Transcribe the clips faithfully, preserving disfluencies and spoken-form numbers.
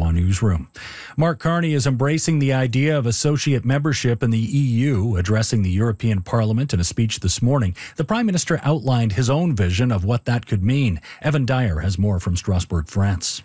Ottawa newsroom. Mark Carney is embracing the idea of associate membership in the E U. Addressing the European Parliament in a speech this morning, the Prime Minister outlined his own vision of what that could mean. Evan Dyer has more from Strasbourg, France.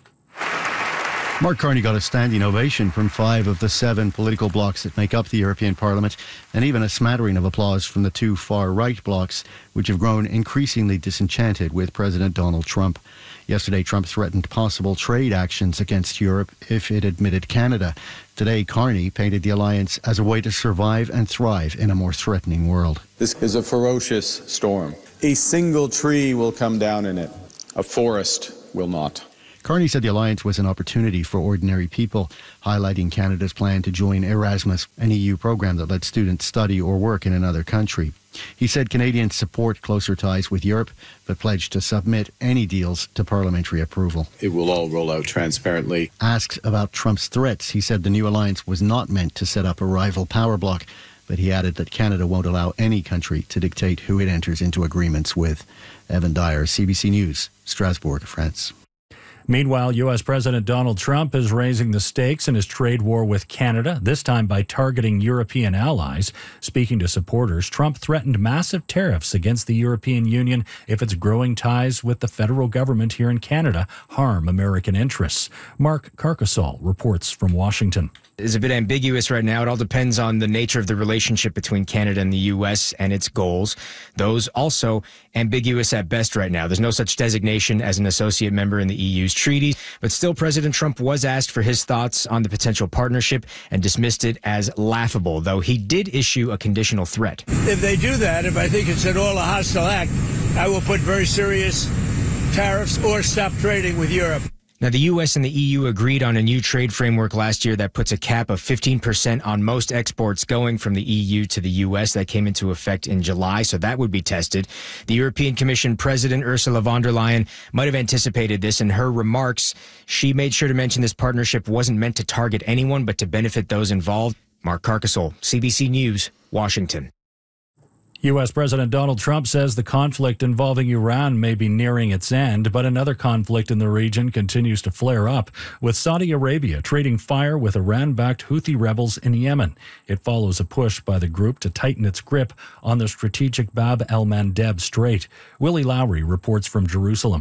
Mark Carney got a standing ovation from five of the seven political blocs that make up the European Parliament, and even a smattering of applause from the two far-right blocs, which have grown increasingly disenchanted with President Donald Trump. Yesterday, Trump threatened possible trade actions against Europe if it admitted Canada. Today, Carney painted the alliance as a way to survive and thrive in a more threatening world. This is a ferocious storm. A single tree will come down in it. A forest will not. Carney said the alliance was an opportunity for ordinary people, highlighting Canada's plan to join Erasmus, an E U program that lets students study or work in another country. He said Canadians support closer ties with Europe, but pledged to submit any deals to parliamentary approval. It will all roll out transparently. Asked about Trump's threats, he said the new alliance was not meant to set up a rival power bloc, but he added that Canada won't allow any country to dictate who it enters into agreements with. Evan Dyer, C B C News, Strasbourg, France. Meanwhile, U S. President Donald Trump is raising the stakes in his trade war with Canada, this time by targeting European allies. Speaking to supporters, Trump threatened massive tariffs against the European Union if its growing ties with the federal government here in Canada harm American interests. Mark Carcasole reports from Washington. Is a bit ambiguous right now. It all depends on the nature of the relationship between Canada and the U S and its goals. Those also ambiguous at best right now. There's no such designation as an associate member in the E U's treaties, but still President Trump was asked for his thoughts on the potential partnership and dismissed it as laughable, though he did issue a conditional threat. If they do that, if I think it's at all a hostile act, I will put very serious tariffs or stop trading with Europe. Now, the U S and the E U agreed on a new trade framework last year that puts a cap of fifteen percent on most exports going from the E U to the U S. That came into effect in July, so that would be tested. The European Commission President Ursula von der Leyen might have anticipated this. In her remarks, she made sure to mention this partnership wasn't meant to target anyone, but to benefit those involved. Mark Carcasole, C B C News, Washington. U S. President Donald Trump says the conflict involving Iran may be nearing its end, but another conflict in the region continues to flare up, with Saudi Arabia trading fire with Iran-backed Houthi rebels in Yemen. It follows a push by the group to tighten its grip on the strategic Bab el-Mandeb Strait. Willie Lowry reports from Jerusalem.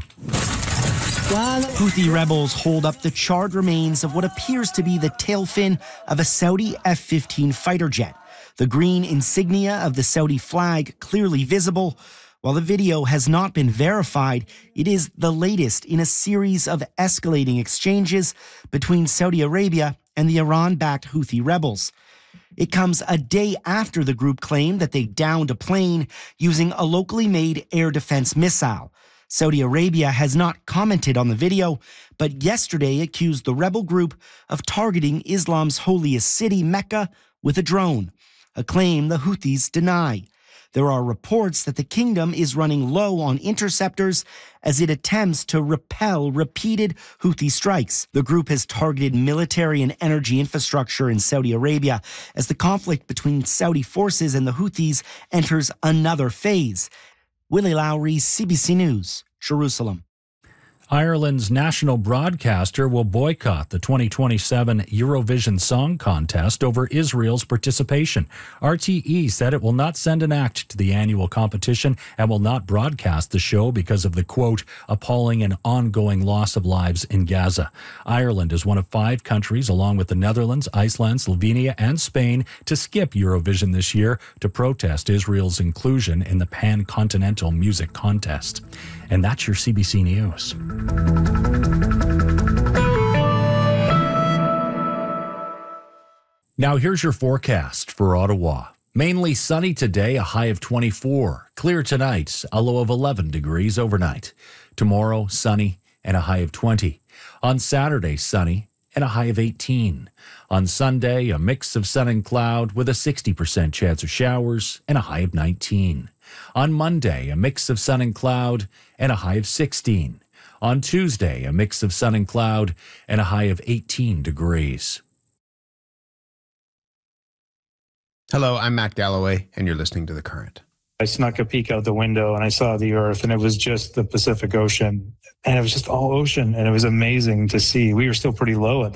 Houthi rebels hold up the charred remains of what appears to be the tail fin of a Saudi F fifteen fighter jet. The green insignia of the Saudi flag clearly visible. While the video has not been verified, it is the latest in a series of escalating exchanges between Saudi Arabia and the Iran-backed Houthi rebels. It comes a day after the group claimed that they downed a plane using a locally made air defense missile. Saudi Arabia has not commented on the video, but yesterday accused the rebel group of targeting Islam's holiest city, Mecca, with a drone, a claim the Houthis deny. There are reports that the kingdom is running low on interceptors as it attempts to repel repeated Houthi strikes. The group has targeted military and energy infrastructure in Saudi Arabia as the conflict between Saudi forces and the Houthis enters another phase. Willie Lowry, C B C News, Jerusalem. Ireland's national broadcaster will boycott the twenty twenty-seven Eurovision Song Contest over Israel's participation. R T E said it will not send an act to the annual competition and will not broadcast the show because of the, quote, appalling and ongoing loss of lives in Gaza. Ireland is one of five countries, along with the Netherlands, Iceland, Slovenia, and Spain, to skip Eurovision this year to protest Israel's inclusion in the pan-continental music contest. And that's your C B C News. Now here's your forecast for Ottawa. Mainly sunny today, a high of twenty-four. Clear tonight, a low of eleven degrees overnight. Tomorrow, sunny and a high of twenty. On Saturday, sunny and a high of eighteen. On Sunday, a mix of sun and cloud with a sixty percent chance of showers and a high of nineteen. On Monday, a mix of sun and cloud and a high of sixteen. On Tuesday, a mix of sun and cloud and a high of eighteen degrees. Hello, I'm Matt Galloway, and you're listening to The Current. I snuck a peek out the window and I saw the Earth, and it was just the Pacific Ocean, and it was just all ocean, and it was amazing to see. We were still pretty low at